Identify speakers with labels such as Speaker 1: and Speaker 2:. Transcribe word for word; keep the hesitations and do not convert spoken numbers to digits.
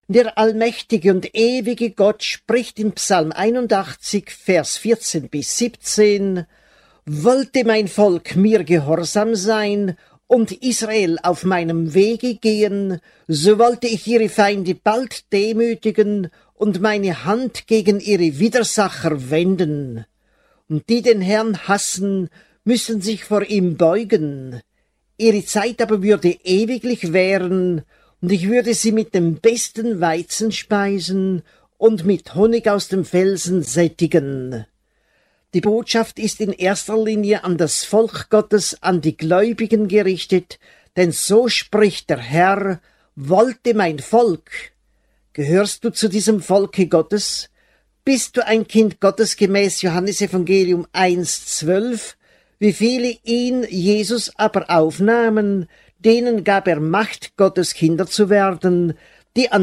Speaker 1: Der allmächtige und ewige Gott spricht in Psalm einundachtzig, Vers vierzehn bis siebzehn: Wollte mein Volk mir gehorsam sein und Israel auf meinem Wege gehen, so wollte ich ihre Feinde bald demütigen und meine Hand gegen ihre Widersacher wenden. Und die den Herrn hassen, müssen sich vor ihm beugen. Ihre Zeit aber würde ewiglich währen, und ich würde sie mit dem besten Weizen speisen und mit Honig aus dem Felsen sättigen. Die Botschaft ist in erster Linie an das Volk Gottes, an die Gläubigen gerichtet, denn so spricht der Herr: Wollte mein Volk. Gehörst du zu diesem Volke Gottes? Bist du ein Kind Gottes gemäß Johannesevangelium eins zwölf? Wie viele ihn, Jesus, aber aufnahmen, denen gab er Macht, Gottes Kinder zu werden, die an